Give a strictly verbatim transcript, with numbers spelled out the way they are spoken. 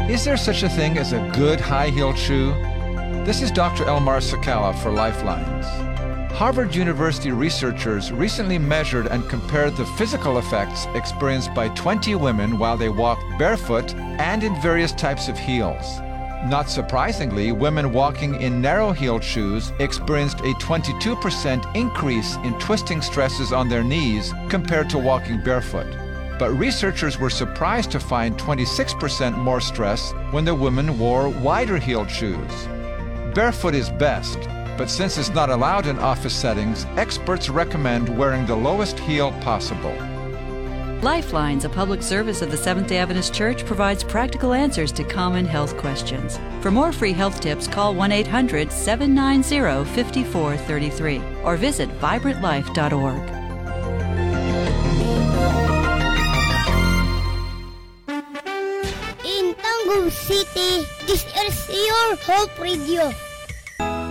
Is there such a thing as a good high-heeled shoe? This is Doctor Elmar Sakala for Lifelines. Harvard University researchers recently measured and compared the physical effects experienced by twenty women while they walked barefoot and in various types of heels. Not surprisingly, women walking in narrow-heeled shoes experienced a twenty-two percent increase in twisting stresses on their knees compared to walking barefoot. But researchers were surprised to find twenty-six percent more stress when the women wore wider-heeled shoes. Barefoot is best, but since it's not allowed in office settings, experts recommend wearing the lowest heel possible. Lifelines, a public service of the Seventh-day Adventist Church, provides practical answers to common health questions. For more free health tips, call one eight hundred, seven nine zero, five four three three or visit vibrant life dot org. In Tangum City, this is your Hope Radio.